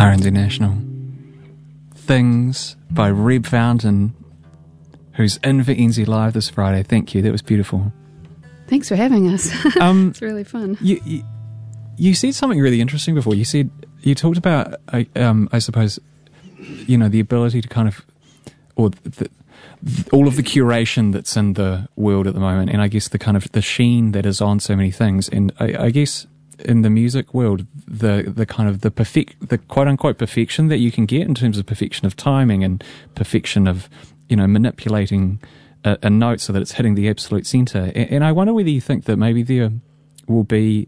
RNZ National. Things by Reb Fountain, who's in for NZ Live this Friday. Thank you, that was beautiful. Thanks for having us. It's really fun. You said something really interesting before. You talked about, I suppose, the ability to kind of, or all of the curation that's in the world at the moment, and I guess the kind of the sheen that is on so many things, and I guess in the music world, the kind of the quote unquote perfection that you can get in terms of perfection of timing and perfection of manipulating a note so that it's hitting the absolute center. And I wonder whether you think that maybe there will be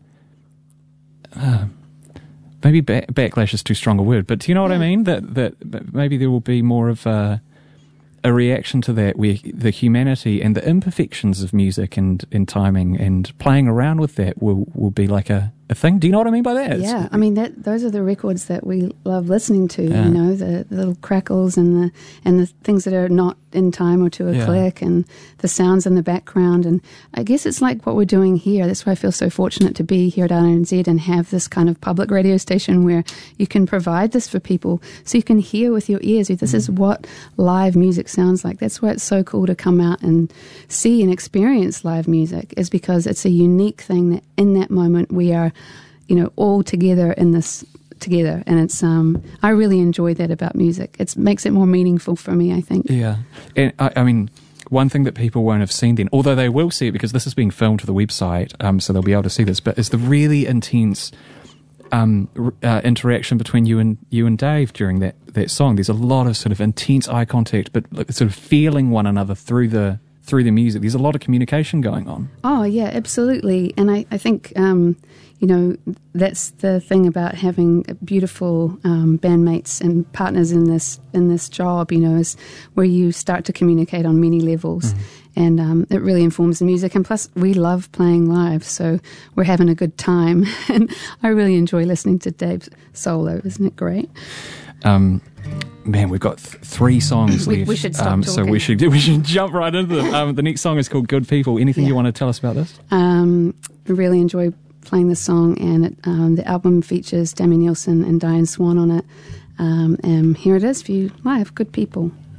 maybe backlash is too strong a word, but do you know what I mean? That maybe there will be more of a reaction to that, where the humanity and the imperfections of music and timing and playing around with that will be like a thing. Do you know what I mean by that? Yeah, I mean those are the records that we love listening to. Yeah. The little crackles and the things that are not in time or to a click, and the sounds in the background. And I guess it's like what we're doing here. That's why I feel so fortunate to be here at RNZ and have this kind of public radio station where you can provide this for people, so you can hear with your ears. This is what live music sounds like. That's why it's so cool to come out and see and experience live music, is because it's a unique thing that in that moment we are all together in this together, and it's I really enjoy that about music. It makes it more meaningful for me, I think. Yeah, and I mean, one thing that people won't have seen then, although they will see it because this is being filmed for the website, so they'll be able to see this, but is the really intense interaction between you and Dave during that song. There's a lot of sort of intense eye contact, but sort of feeling one another through the music. There's a lot of communication going on. Oh yeah, absolutely. And I think that's the thing about having beautiful bandmates and partners in this job, is where you start to communicate on many levels. And it really informs the music. And plus, we love playing live, so we're having a good time. And I really enjoy listening to Dave's solo. Isn't it great? Man, we've got 3 songs left. We should stop talking. So we should jump right into them. The next song is called Good People. Anything you want to tell us about this? I really enjoy playing this song, and the album features Damien Nielsen and Diane Swan on it. And here it is for you live, Good People.